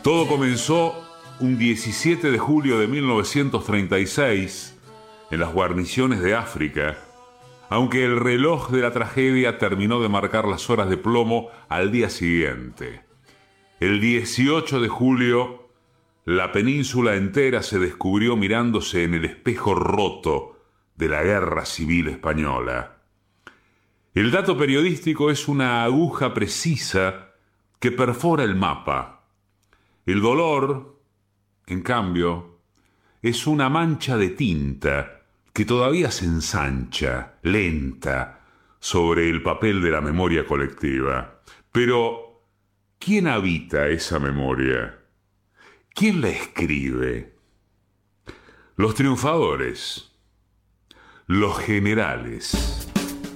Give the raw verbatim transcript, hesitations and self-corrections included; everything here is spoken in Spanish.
Todo comenzó un diecisiete de julio de mil novecientos treinta y seis en las guarniciones de África, aunque el reloj de la tragedia terminó de marcar las horas de plomo al día siguiente. El dieciocho de julio, la península entera se descubrió mirándose en el espejo roto de la Guerra Civil Española. El dato periodístico es una aguja precisa que perfora el mapa. El dolor, en cambio, es una mancha de tinta que todavía se ensancha, lenta, sobre el papel de la memoria colectiva. Pero, ¿quién habita esa memoria? ¿Quién la escribe? Los triunfadores, los generales.